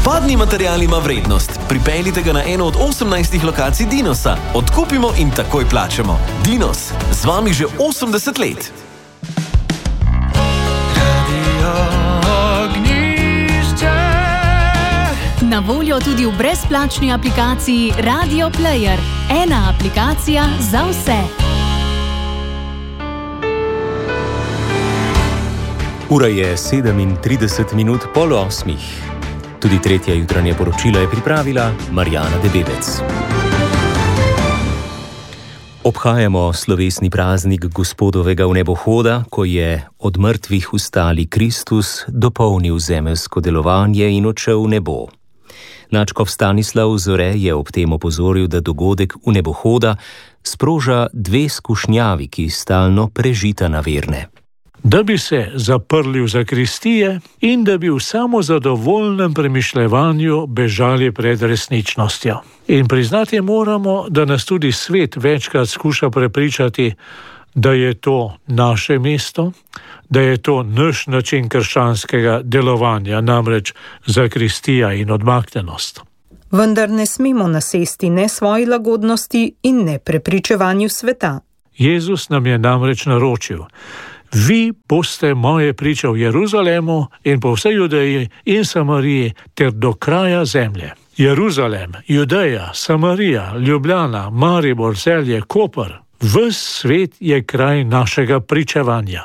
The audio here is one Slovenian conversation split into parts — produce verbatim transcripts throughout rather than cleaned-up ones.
Odpadni material ima vrednost. Pripeljite ga na eno od osemnajstih lokacij Dinosa. Odkupimo in takoj plačamo. Dinos, z vami že osemdeset let. Na voljo tudi v brezplačni aplikaciji Radio Player. Ena aplikacija za vse. Ura je sedemintrideset minut pol osmih. Tudi tretja jutranje poročilo je pripravila Marjana Debevec. Obhajamo slovesni praznik Gospodovega vnebohoda, ko je od mrtvih vstali Kristus dopolnil zemeljsko delovanje in odšel v nebo. Nadškof Stanislav Zore je ob tem opozoril, da dogodek vnebohoda sproža dve skušnjavi, ki stalno prežita na verne. Da bi se zaprli v zakristije in da bi v samozadovoljnem premišljevanju bežali pred resničnostjo. In priznati moramo, da nas tudi svet večkrat skuša prepričati, da je to naše mesto, da je to naš način krščanskega delovanja, namreč zakristija in odmaknjenost. Vendar ne smemo nasesti ne svoji lagodnosti in ne prepričevanju sveta. Jezus nam je namreč naročil: vi boste moje priče v Jeruzalemu in po vsej Judeji in Samariji ter do kraja zemlje. Jeruzalem, Judeja, Samarija, Ljubljana, Maribor, Celje, Koper. Ves svet je kraj našega pričevanja.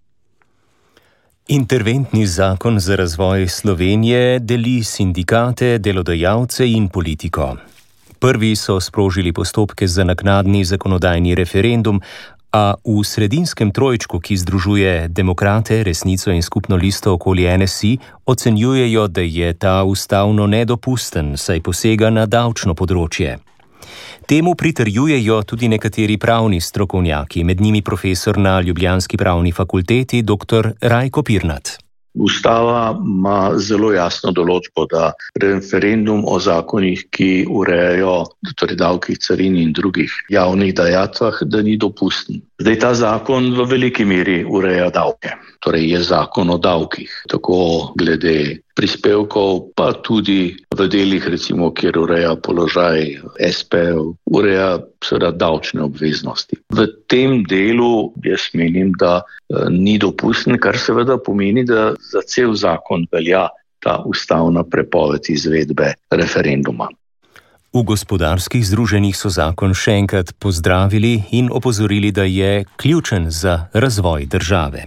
Interventni zakon za razvoj Slovenije deli sindikate, delodajalce in politiko. Prvi so sprožili postopke za naknadni zakonodajni referendum, a v sredinskem trojčku, ki združuje Demokrate, Resnico in Skupno listo okoli N S I, ocenjujejo, da je ta ustavno nedopusten, saj posega na davčno področje. Temu pritrjujejo tudi nekateri pravni strokovnjaki, med njimi profesor na ljubljanski pravni fakulteti dr. Rajko Pirnat. Ustava ima zelo jasno določbo, da referendum o zakonih, ki urejajo torej davkih, carin in drugih javnih dajatvah, da ni dopusten. Zdaj ta zakon v veliki meri ureja davke, torej je zakon o davkih, tako glede prispevkov, pa tudi v delih, recimo, kjer ureja položaj es pejev, ureja seveda davčne obveznosti. V tem delu jaz menim, da ni dopusten, kar seveda pomeni, da za cel zakon velja ta ustavna prepoved izvedbe referenduma. V gospodarskih združenjih so zakon še enkrat pozdravili in opozorili, da je ključen za razvoj države.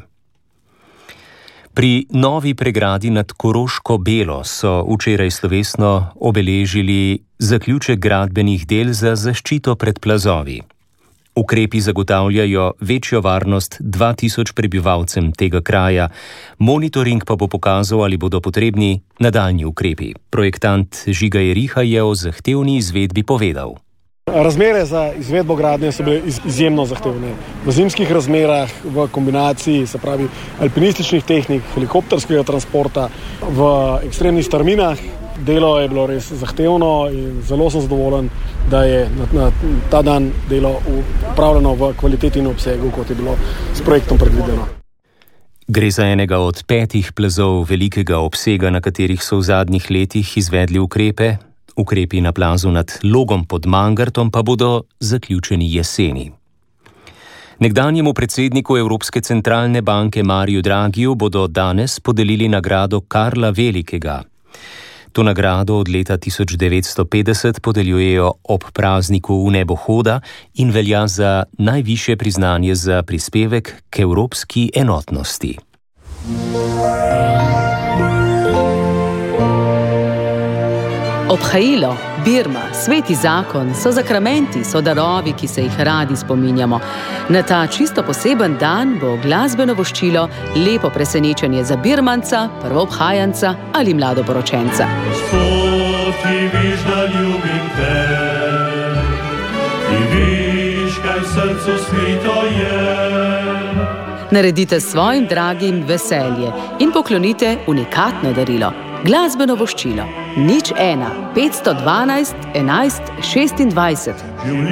Pri novi pregradi nad Koroško Belo so včeraj slovesno obeležili zaključek gradbenih del za zaščito pred plazovi. Ukrepi zagotavljajo večjo varnost dva tisoč prebivalcem tega kraja, monitoring pa bo pokazal, ali bodo potrebni nadaljnji ukrepi. Projektant Žiga Jeriha je o zahtevni izvedbi povedal. Razmere za izvedbo gradnje so bile izjemno zahtevne. V zimskih razmerah, v kombinaciji, se pravi, alpinističnih tehnik, helikopterskega transporta, v ekstremnih strminah. Delo je bilo res zahtevno in zelo sem zadovoljen, da je na, na ta dan delo upravljeno v kvaliteti in obsegu, kot je bilo s projektom predvideno. Gre za enega od petih plazov velikega obsega, na katerih so v zadnjih letih izvedli ukrepe. Ukrepi na plazu nad Logom pod Mangartom pa bodo zaključeni jeseni. Nekdanjemu predsedniku Evropske centralne banke Mariju Dragiju bodo danes podelili nagrado Karla Velikega. To nagrado od leta tisoč devetsto petdeset podeljujejo ob prazniku vnebohoda in velja za najvišje priznanje za prispevek k evropski enotnosti. Obhajilo, Birma, sveti zakon so zakramenti, so darovi, ki se jih radi spominjamo. Na ta čisto poseben dan bo glasbeno voščilo lepo presenečenje za Birmanca, prvoobhajanca ali mladoporočenca. Gospod, ti viš, da ljubim te, ti viš, kaj v srcu skrito je. Naredite svojim dragim veselje in poklonite unikatno darilo. Glasbeno voščilo. Nič ena, petsto dvanajst, enajst, šestindvajset.